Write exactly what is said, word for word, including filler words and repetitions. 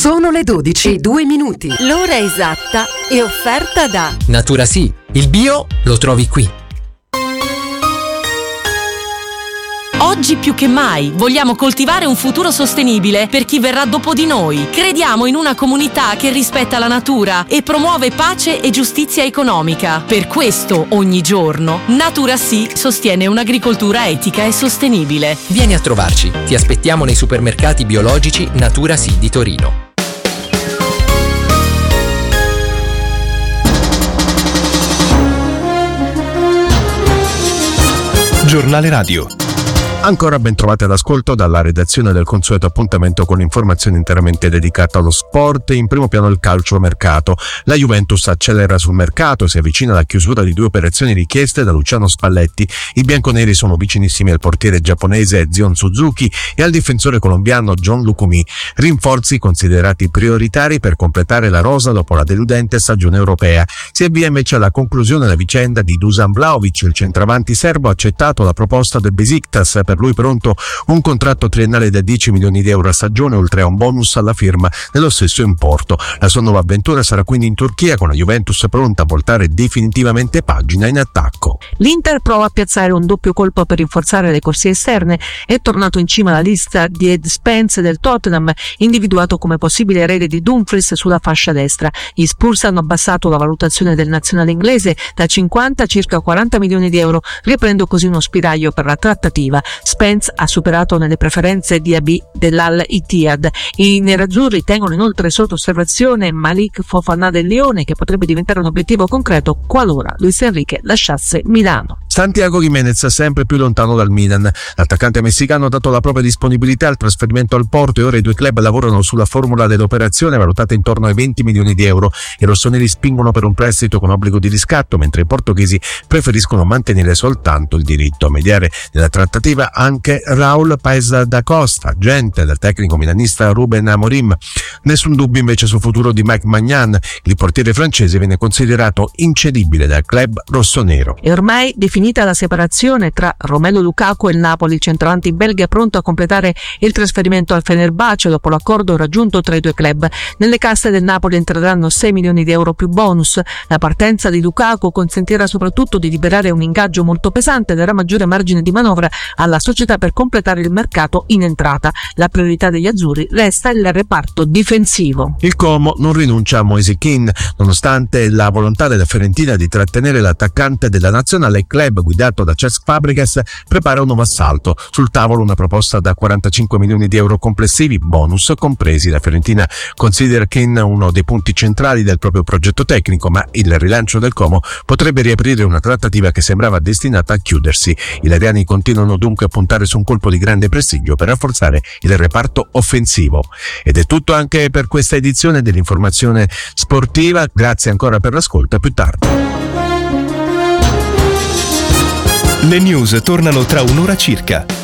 Sono le dodici e due minuti. L'ora esatta è offerta da Natura Sì, il bio lo trovi qui. Oggi più che mai vogliamo coltivare un futuro sostenibile per chi verrà dopo di noi. Crediamo in una comunità che rispetta la natura e promuove pace e giustizia economica. Per questo, ogni giorno, Natura Sì sostiene un'agricoltura etica e sostenibile. Vieni a trovarci. Ti aspettiamo nei supermercati biologici Natura Sì di Torino. Giornale Radio. Ancora ben trovate all'ascolto dalla redazione del consueto appuntamento con informazioni interamente dedicate allo sport. In primo piano il calciomercato. La Juventus accelera sul mercato, si avvicina alla chiusura di due operazioni richieste da Luciano Spalletti. I bianconeri sono vicinissimi al portiere giapponese Zion Suzuki e al difensore colombiano John Lucumi. Rinforzi considerati prioritari per completare la rosa dopo la deludente stagione europea. Si avvia invece alla conclusione la vicenda di Dusan Vlahovic. Il centravanti serbo ha accettato la proposta del Besiktas. Per lui pronto un contratto triennale da dieci milioni di euro a stagione, oltre a un bonus alla firma dello stesso importo. La sua nuova avventura sarà quindi in Turchia, con la Juventus pronta a voltare definitivamente pagina in attacco. L'Inter prova a piazzare un doppio colpo per rinforzare le corsie esterne. È tornato in cima alla lista di Ed Spence del Tottenham, individuato come possibile erede di Dumfries sulla fascia destra. Gli Spurs hanno abbassato la valutazione del nazionale inglese da cinquanta a circa quaranta milioni di euro, riaprendo così uno spiraglio per la trattativa. Spence ha superato nelle preferenze di A B dell'Al Ittihad. I nerazzurri tengono inoltre sotto osservazione Malik Fofana del Lione, che potrebbe diventare un obiettivo concreto qualora Luis Enrique lasciasse Milano. Santiago Jiménez sempre più lontano dal Milan. L'attaccante messicano ha dato la propria disponibilità al trasferimento al Porto e ora i due club lavorano sulla formula dell'operazione, valutata intorno ai venti milioni di euro. I rossoneri spingono per un prestito con obbligo di riscatto, mentre i portoghesi preferiscono mantenere soltanto il diritto a mediare nella trattativa anche Raul Paes da Costa, agente del tecnico milanista Ruben Amorim. Nessun dubbio invece sul futuro di Mike Maignan. Il portiere francese viene considerato incedibile dal club rossonero. E ormai definita la separazione tra Romelu Lukaku e il Napoli, il centravanti belga è pronto a completare il trasferimento al Fenerbahce dopo l'accordo raggiunto tra i due club. Nelle casse del Napoli entreranno sei milioni di euro più bonus. La partenza di Lukaku consentirà soprattutto di liberare un ingaggio molto pesante e darà maggiore margine di manovra alla società per completare il mercato in entrata. La priorità degli azzurri resta il reparto difensivo. Il Como non rinuncia a Moise Kean, nonostante la volontà della Fiorentina di trattenere l'attaccante della nazionale. Club guidato da Cesc Fabregas prepara un nuovo assalto. Sul tavolo una proposta da quarantacinque milioni di euro complessivi, bonus compresi. La Fiorentina considera Kean uno dei punti centrali del proprio progetto tecnico, ma il rilancio del Como potrebbe riaprire una trattativa che sembrava destinata a chiudersi. I lariani continuano dunque a puntare su un colpo di grande prestigio per rafforzare il reparto offensivo. Ed è tutto anche per questa edizione dell'informazione sportiva. Grazie ancora per l'ascolto, a più tardi. Le news tornano tra un'ora circa.